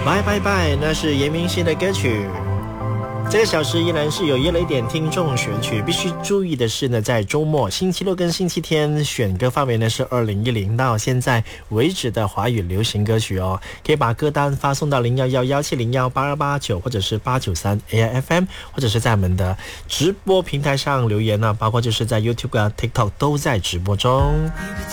拜拜拜，那是严明熙的歌曲。这个小时依然是有夜了一点听众选曲，必须注意的是呢，在周末星期六跟星期天选歌范围呢是2010到现在为止的华语流行歌曲哦，可以把歌单发送到011-1701-8289或者是893 AIFM， 或者是在我们的直播平台上留言呢，包括就是在 YouTube 啊 TikTok 都在直播中。